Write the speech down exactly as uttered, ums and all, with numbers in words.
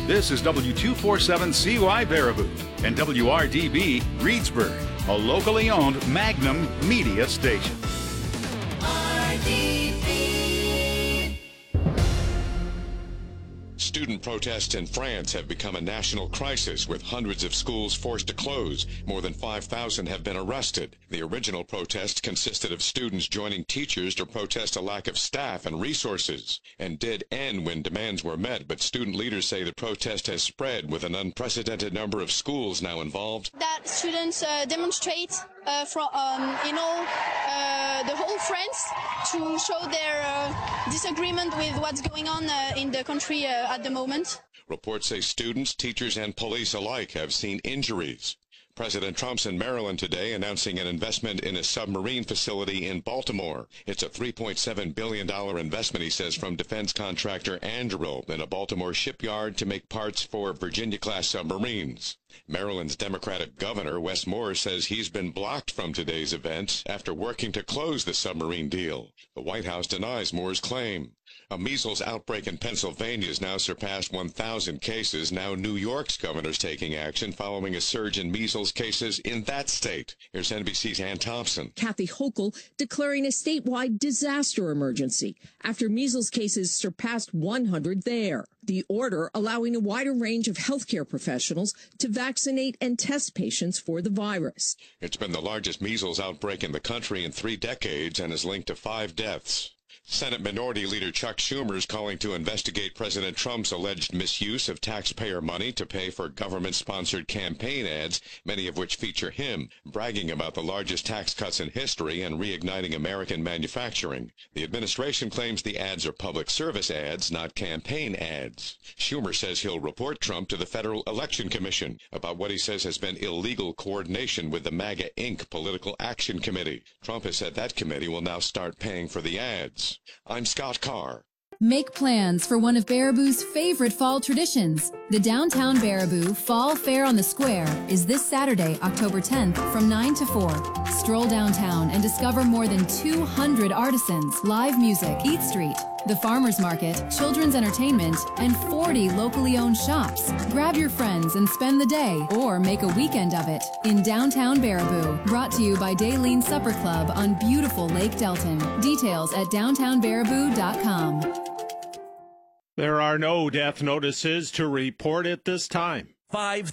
This is W two forty-seven C Y Baraboo and W R D B Reedsburg, a locally owned Magnum media station. R D B. Student protests in France have become a national crisis, with hundreds of schools forced to close. More than five thousand have been arrested. The original protest consisted of students joining teachers to protest a lack of staff and resources, and did end when demands were met, but student leaders say the protest has spread, with an unprecedented number of schools now involved. That students uh, demonstrate uh, from, um, you know, uh, the whole France to show their uh, disagreement with what's going on uh, in the country uh, at the moment. Reports say students, teachers, and police alike have seen injuries. President Trump's in Maryland today announcing an investment in a submarine facility in Baltimore. It's a three point seven billion dollars investment, he says, from defense contractor Anduril in a Baltimore shipyard to make parts for Virginia-class submarines. Maryland's Democratic governor, Wes Moore, says he's been blocked from today's event after working to close the submarine deal. The White House denies Moore's claim. A measles outbreak in Pennsylvania has now surpassed one thousand cases. Now New York's governor's taking action following a surge in measles cases in that state. Here's N B C's Ann Thompson. Kathy Hochul declaring a statewide disaster emergency after measles cases surpassed one hundred there. The order allowing a wider range of healthcare professionals to vaccinate and test patients for the virus. It's been the largest measles outbreak in the country in three decades and is linked to five deaths. Senate Minority Leader Chuck Schumer is calling to investigate President Trump's alleged misuse of taxpayer money to pay for government-sponsored campaign ads, many of which feature him, bragging about the largest tax cuts in history and reigniting American manufacturing. The administration claims the ads are public service ads, not campaign ads. Schumer says he'll report Trump to the Federal Election Commission about what he says has been illegal coordination with the MAGA Incorporated Political Action Committee. Trump has said that committee will now start paying for the ads. I'm Scott Carr. Make plans for one of Baraboo's favorite fall traditions. The Downtown Baraboo Fall Fair on the Square is this Saturday, October tenth, from nine to four. Stroll downtown and discover more than two hundred artisans, live music, Eat Street, the farmers market, children's entertainment, and forty locally owned shops. Grab your friends and spend the day, or make a weekend of it, in downtown Baraboo. Brought to you by Daleen Supper Club on beautiful Lake Delton. Details at downtown baraboo dot com. There are no death notices to report at this time. Five